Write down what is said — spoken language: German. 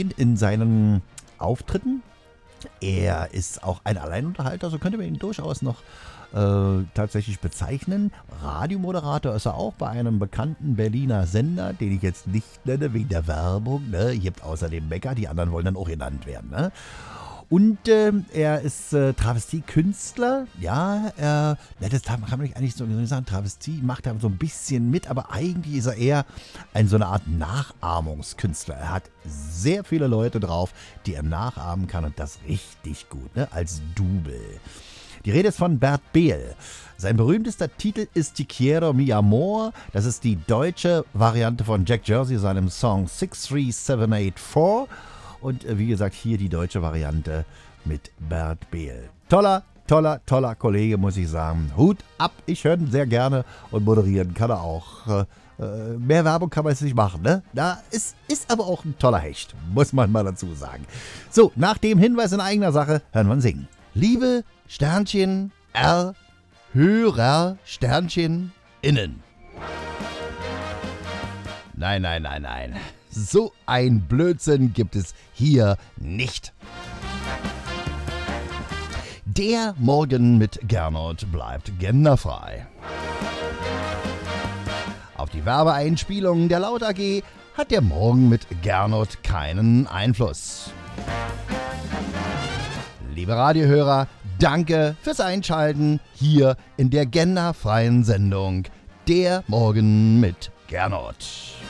sehen in seinen Auftritten. Er ist auch ein Alleinunterhalter, so könnte man ihn durchaus noch tatsächlich bezeichnen. Radiomoderator ist er auch bei einem bekannten Berliner Sender, den ich jetzt nicht nenne, wegen der Werbung. Ne? Ihr habt außerdem Becker, die anderen wollen dann auch genannt werden. Ne? Und er ist Travestie-Künstler. Ja, das kann man nicht eigentlich so sagen. Travestie macht er so ein bisschen mit, aber eigentlich ist er eher so eine Art Nachahmungskünstler. Er hat sehr viele Leute drauf, die er nachahmen kann und das richtig gut, ne? Als Double. Die Rede ist von Bert Behl. Sein berühmtester Titel ist Te quiero mi amor. Das ist die deutsche Variante von Jack Jersey, seinem Song 63784. Und wie gesagt, hier die deutsche Variante mit Bert Behl. Toller Kollege, muss ich sagen. Hut ab, ich höre ihn sehr gerne und moderieren kann er auch. Mehr Werbung kann man jetzt nicht machen, ne? Da ist aber auch ein toller Hecht, muss man mal dazu sagen. So, nach dem Hinweis in eigener Sache hören wir ihn singen. Liebe Sternchen R, Hörer Sternchen innen. Nein. So ein Blödsinn gibt es hier nicht. Der Morgen mit Gernot bleibt genderfrei. Auf die Werbeeinspielungen der Laut AG hat der Morgen mit Gernot keinen Einfluss. Liebe Radiohörer, danke fürs Einschalten hier in der genderfreien Sendung Der Morgen mit Gernot.